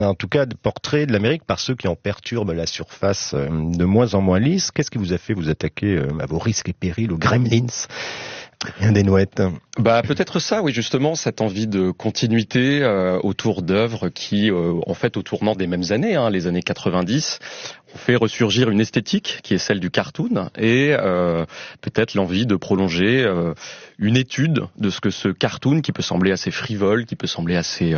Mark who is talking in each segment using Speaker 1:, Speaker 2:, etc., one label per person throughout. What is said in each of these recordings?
Speaker 1: En tout cas, de portrait de l'Amérique par ceux qui en perturbent la surface de moins en moins lisse. Qu'est-ce qui vous a fait vous attaquer à vos risques et périls aux Gremlins ? Rien des nouettes.
Speaker 2: Peut-être ça, oui, justement, cette envie de continuité autour d'œuvres qui, en fait, au tournant des mêmes années, les années 90, ont fait ressurgir une esthétique qui est celle du cartoon et peut-être l'envie de prolonger une étude de ce que ce cartoon, qui peut sembler assez frivole, qui peut sembler assez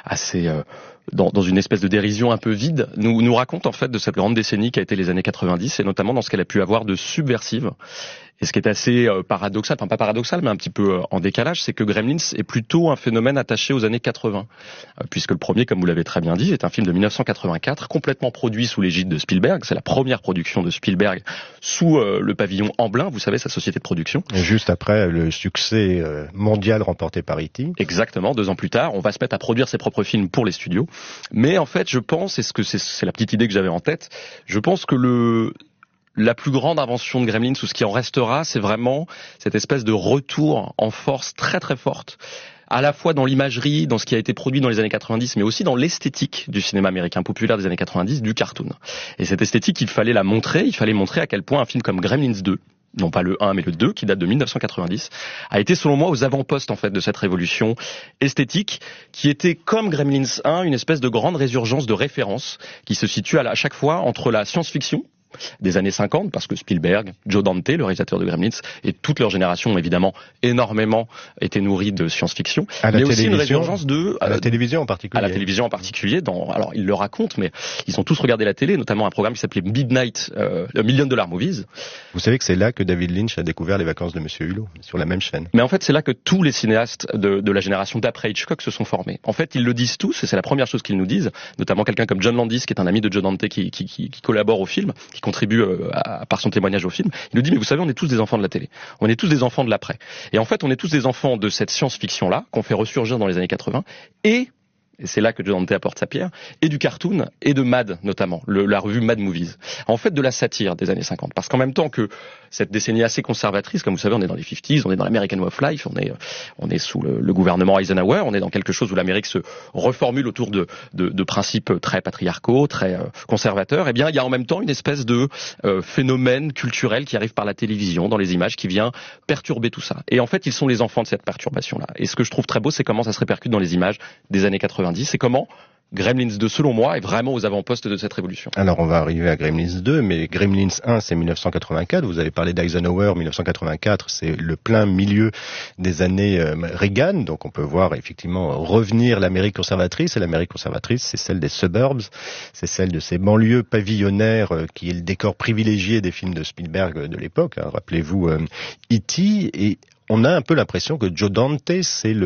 Speaker 2: dans une espèce de dérision un peu vide, nous raconte en fait de cette grande décennie qui a été les années 90 et notamment dans ce qu'elle a pu avoir de subversive. Et ce qui est assez paradoxal, enfin pas paradoxal, mais un petit peu en décalage, c'est que Gremlins est plutôt un phénomène attaché aux années 80. Puisque le premier, comme vous l'avez très bien dit, est un film de 1984, complètement produit sous l'égide de Spielberg. C'est la première production de Spielberg sous le pavillon Amblin, vous savez, sa société de production.
Speaker 1: Et juste après le succès mondial remporté par E.T.
Speaker 2: Exactement, 2 ans plus tard, on va se mettre à produire ses propres films pour les studios. Mais en fait, je pense, et c'est la petite idée que j'avais en tête, je pense que la plus grande invention de Gremlins, ou ce qui en restera, c'est vraiment cette espèce de retour en force très très forte, à la fois dans l'imagerie, dans ce qui a été produit dans les années 90, mais aussi dans l'esthétique du cinéma américain populaire des années 90, du cartoon. Et cette esthétique, il fallait montrer à quel point un film comme Gremlins 2, non pas le 1 mais le 2, qui date de 1990, a été selon moi aux avant-postes en fait de cette révolution esthétique, qui était comme Gremlins 1 une espèce de grande résurgence de référence, qui se situe à chaque fois entre la science-fiction des années 50, parce que Spielberg, Joe Dante, le réalisateur de Gremlins, et toute leur génération ont évidemment énormément été nourris de science-fiction, mais aussi une résurgence
Speaker 1: à la télévision en particulier.
Speaker 2: À la télévision en particulier, alors ils le racontent, mais ils ont tous regardé la télé, notamment un programme qui s'appelait Midnight Million Dollar Movies.
Speaker 1: Vous savez que c'est là que David Lynch a découvert Les Vacances de Monsieur Hulot, sur la même chaîne.
Speaker 2: Mais en fait, c'est là que tous les cinéastes de la génération d'après Hitchcock se sont formés. En fait, ils le disent tous, et c'est la première chose qu'ils nous disent, notamment quelqu'un comme John Landis, qui est un ami de Joe Dante, qui collabore au film, qui contribue par son témoignage au film. Il nous dit, mais vous savez, on est tous des enfants de la télé. On est tous des enfants de l'après. Et en fait, on est tous des enfants de cette science-fiction-là, qu'on fait ressurgir dans les années 80, et c'est là que Joe Dante apporte sa pierre, et du cartoon, et de Mad, notamment, la revue Mad Movies. En fait, de la satire des années 50. Parce qu'en même temps que cette décennie assez conservatrice, comme vous savez, on est dans les 50s, on est dans l'American Way of Life, on est sous le gouvernement Eisenhower, on est dans quelque chose où l'Amérique se reformule autour de principes très patriarcaux, très conservateurs. Eh bien, il y a en même temps une espèce de phénomène culturel qui arrive par la télévision, dans les images, qui vient perturber tout ça. Et en fait, ils sont les enfants de cette perturbation-là. Et ce que je trouve très beau, c'est comment ça se répercute dans les images des années 90. C'est comment Gremlins 2, selon moi, est vraiment aux avant-postes de cette révolution.
Speaker 1: Alors, on va arriver à Gremlins 2, mais Gremlins 1, c'est 1984. Vous avez parlé d'Eisenhower, 1984, c'est le plein milieu des années Reagan. Donc, on peut voir effectivement revenir l'Amérique conservatrice. Et l'Amérique conservatrice, c'est celle des suburbs. C'est celle de ces banlieues pavillonnaires qui est le décor privilégié des films de Spielberg de l'époque. Rappelez-vous E.T. et on a un peu l'impression que Joe Dante, c'est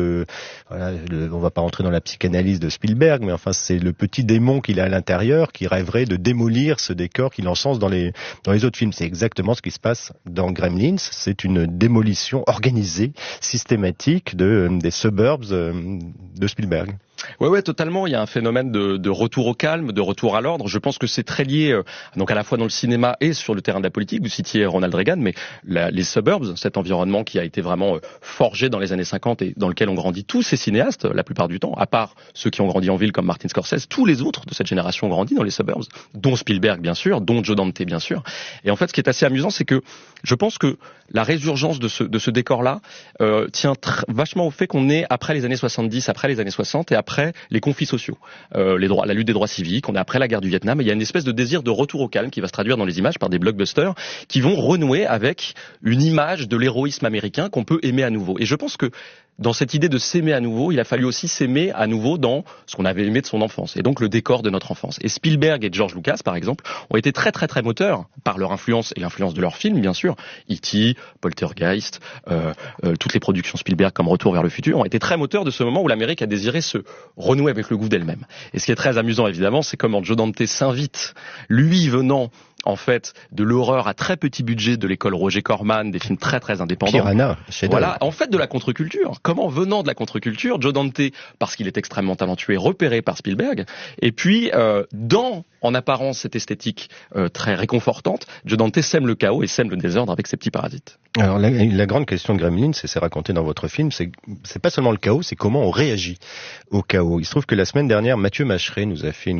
Speaker 1: on va pas rentrer dans la psychanalyse de Spielberg, mais enfin c'est le petit démon qu'il a à l'intérieur qui rêverait de démolir ce décor qu'il encense dans les autres films. C'est exactement ce qui se passe dans Gremlins. C'est une démolition organisée, systématique des suburbs de Spielberg.
Speaker 2: Ouais, totalement. Il y a un phénomène de retour au calme, de retour à l'ordre. Je pense que c'est très lié, donc à la fois dans le cinéma et sur le terrain de la politique. Vous citiez Ronald Reagan, mais les suburbs, cet environnement qui a été vraiment forgé dans les années 50 et dans lequel ont grandi tous ces cinéastes, la plupart du temps, à part ceux qui ont grandi en ville comme Martin Scorsese, tous les autres de cette génération ont grandi dans les suburbs, dont Spielberg bien sûr, dont Joe Dante bien sûr. Et en fait, ce qui est assez amusant, c'est que je pense que la résurgence de ce décor-là tient vachement au fait qu'on est après les années 70, après les années 60 et après les conflits sociaux, la lutte des droits civiques, on est après la guerre du Vietnam, et il y a une espèce de désir de retour au calme qui va se traduire dans les images par des blockbusters qui vont renouer avec une image de l'héroïsme américain qu'on peut aimer à nouveau. Et je pense que dans cette idée de s'aimer à nouveau, il a fallu aussi s'aimer à nouveau dans ce qu'on avait aimé de son enfance, et donc le décor de notre enfance. Et Spielberg et George Lucas, par exemple, ont été très très très moteurs par leur influence et l'influence de leurs films, bien sûr. E.T., Poltergeist, toutes les productions Spielberg comme Retour vers le futur ont été très moteurs de ce moment où l'Amérique a désiré se renouer avec le goût d'elle-même. Et ce qui est très amusant, évidemment, c'est comment Joe Dante s'invite, lui venant en fait de l'horreur à très petit budget de l'école Roger Corman, des films très très indépendants.
Speaker 1: Piranha,
Speaker 2: voilà, en fait de la contre-culture. Comment, venant de la contre-culture, Joe Dante, parce qu'il est extrêmement talentueux, est repéré par Spielberg, et puis dans en apparence cette esthétique très réconfortante, Joe Dante sème le chaos et sème le désordre avec ses petits parasites.
Speaker 1: Alors la grande question de Gremlins, c'est raconté dans votre film, c'est pas seulement le chaos, c'est comment on réagit au chaos. Il se trouve que la semaine dernière, Mathieu Macheret nous a fait une